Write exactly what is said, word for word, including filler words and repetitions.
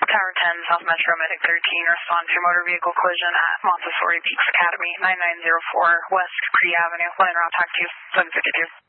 Tower ten, South Metro, Medic thirteen, respond to motor vehicle collision at Montessori Peaks Academy, nine nine zero four West Capri Avenue. Line route, talk to you, seven fifty-two.